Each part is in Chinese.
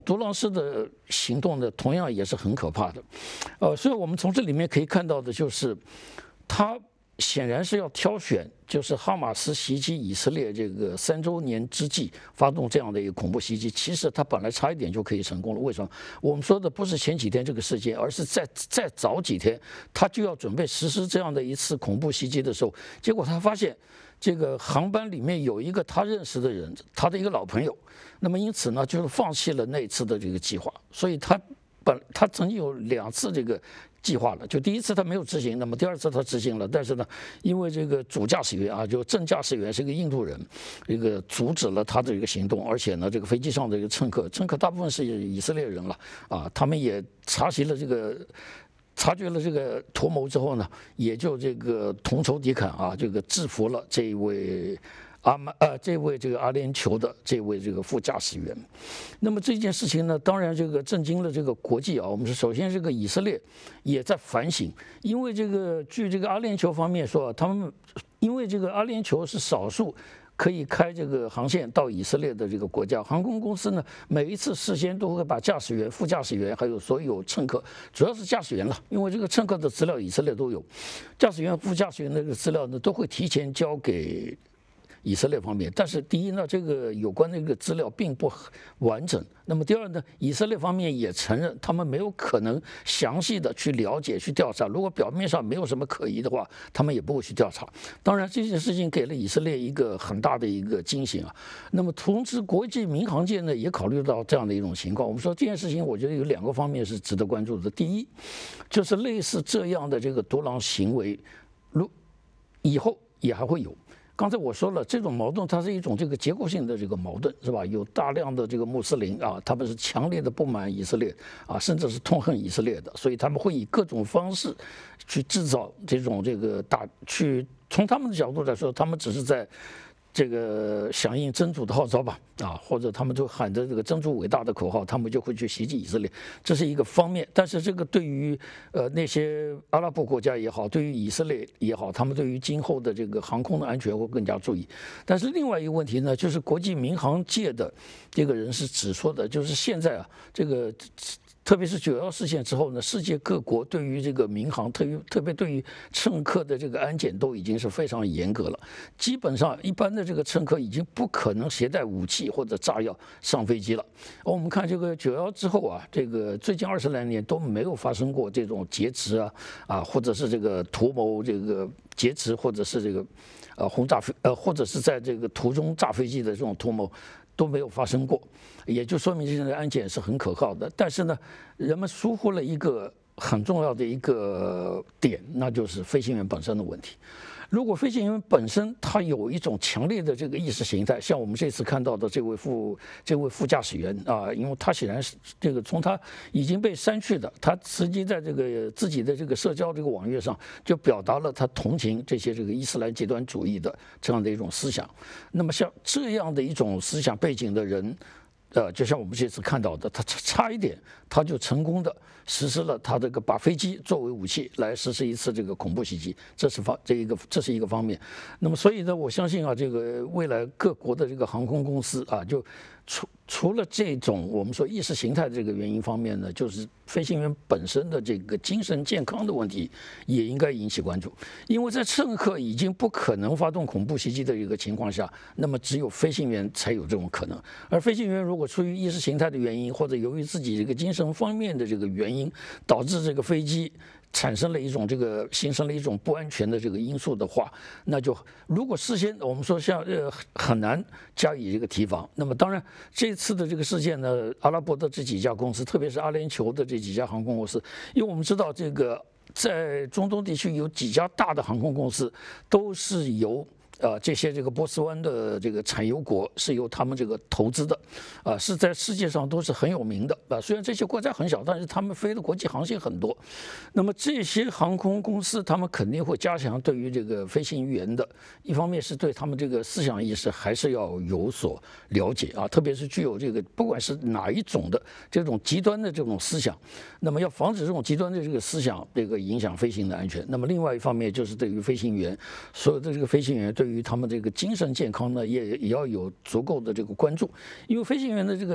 独狼式的行动呢，同样也是很可怕的，所以我们从这里面可以看到的就是，他显然是要挑选，就是哈马斯袭击以色列这个3周年之际发动这样的一个恐怖袭击。其实他本来差一点就可以成功了，为什么？我们说的不是前几天这个事件，而是再早几天，他就要准备实施这样的一次恐怖袭击的时候，结果他发现这个航班里面有一个他认识的人，他的一个老朋友，那么因此呢，就是放弃了那次的这个计划，所以他曾经有2次这个计划了，就第一次他没有执行，那么第2次他执行了，但是呢，因为这个主驾驶员啊，就正驾驶员是一个印度人，这个阻止了他的一个行动，而且呢，这个飞机上的一个乘客大部分是以色列人了啊，他们也察觉了这个图谋之后呢，也就这个同仇敌忾啊，这个制服了这一位。这位这个阿联酋的这位这个副驾驶员，那么这件事情呢，当然这个震惊了这个国际啊。我们是首先这个以色列也在反省，因为这个据这个阿联酋方面说，他们因为这个阿联酋是少数可以开这个航线到以色列的这个国家，航空公司呢，每一次事先都会把驾驶员、副驾驶员还有所有乘客，主要是驾驶员了，因为这个乘客的资料以色列都有，驾驶员、副驾驶员的这个资料呢，都会提前交给以色列方面，但是第一呢，这个有关的一个资料并不完整。那么第二呢，以色列方面也承认，他们没有可能详细的去了解、去调查。如果表面上没有什么可疑的话，他们也不会去调查。当然，这件事情给了以色列一个很大的一个惊醒啊。那么同时，国际民航界呢也考虑到这样的一种情况。我们说这件事情，我觉得有2个方面是值得关注的。第一，就是类似这样的这个独狼行为，以后也还会有。刚才我说了，这种矛盾它是一种这个结构性的这个矛盾，是吧？有大量的这个穆斯林啊，他们是强烈的不满以色列啊，甚至是痛恨以色列的，所以他们会以各种方式去制造这种从他们的角度来说，他们只是在这个响应真主的号召吧，啊，或者他们就喊着这个真主伟大的口号，他们就会去袭击以色列，这是一个方面。但是这个对于那些阿拉伯国家也好，对于以色列也好，他们对于今后的这个航空的安全会更加注意。但是另外一个问题呢，就是国际民航界的这个人是指出的，就是现在啊，这个。特别是9·11事件之后呢，世界各国对于这个民航，特别对于乘客的这个安检都已经是非常严格了。基本上，一般的这个乘客已经不可能携带武器或者炸药上飞机了。而我们看这个9·11之后啊，这个最近20来年都没有发生过这种劫持或者是这个图谋这个劫持，或者是这个轰炸或者是在这个途中炸飞机的这种图谋。都没有发生过，也就说明这个安检是很可靠的。但是呢，人们疏忽了一个很重要的一个点，那就是飞行员本身的问题。如果飞行员本身他有一种强烈的这个意识形态，像我们这次看到的这位副驾驶员啊，因为他显然是这个从他已经被删去的，他曾经在这个自己的这个社交这个网页上就表达了他同情这些这个伊斯兰极端主义的这样的一种思想。那么像这样的一种思想背景的人。就像我们这次看到的，他差一点，他就成功的实施了他这个把飞机作为武器来实施一次这个恐怖袭击，这是一个方面。那么所以呢，我相信啊，这个未来各国的这个航空公司啊，就除了这种我们说意识形态这个原因方面呢，就是飞行员本身的这个精神健康的问题也应该引起关注，因为在乘客已经不可能发动恐怖袭击的一个情况下，那么只有飞行员才有这种可能，而飞行员如果出于意识形态的原因，或者由于自己这个精神方面的这个原因，导致这个飞机产生了一种形成了一种不安全的这个因素的话，那就如果事先我们说很难加以这个提防。那么当然这次的这个事件呢，阿拉伯的这几家公司，特别是阿联酋的这几家航空公司，因为我们知道这个在中东地区有几家大的航空公司都是由这些这个波斯湾的这个产油国是由他们这个投资的，是在世界上都是很有名的虽然这些国家很小，但是他们飞的国际航线很多。那么这些航空公司，他们肯定会加强对于这个飞行员的，一方面是对他们这个思想意识还是要有所了解特别是具有这个不管是哪一种的这种极端的这种思想，那么要防止这种极端的这个思想影响飞行的安全。那么另外一方面就是对于飞行员，所有的这个飞行员对于他们这个精神健康呢，也要有足够的这个关注，因为飞行员的这个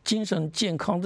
精神健康